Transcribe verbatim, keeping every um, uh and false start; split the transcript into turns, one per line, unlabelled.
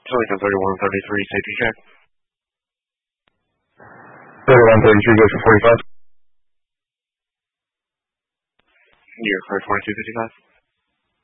Chiliton thirty-one thirty-three, safety check.
thirty-one thirty-three, goes for forty-five.
You're clear twenty-two fifty-five.